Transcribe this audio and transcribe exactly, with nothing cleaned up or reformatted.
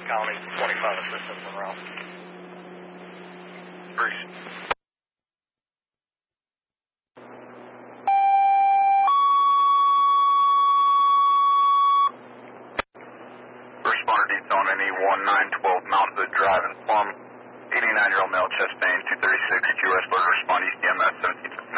County twenty-five assistance en route. Bruce. Responder detail on any one nine twelve Mount Hood Drive in Plum. eighty-nine-year-old male, chest pain, two thirty-six, Q S alert, respond E C M S seventeen.